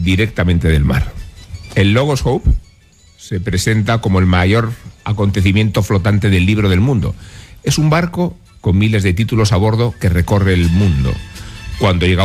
directamente del mar. El Logos Hope se presenta como el mayor acontecimiento flotante del libro del mundo. Es un barco con miles de títulos a bordo que recorre el mundo. Cuando llega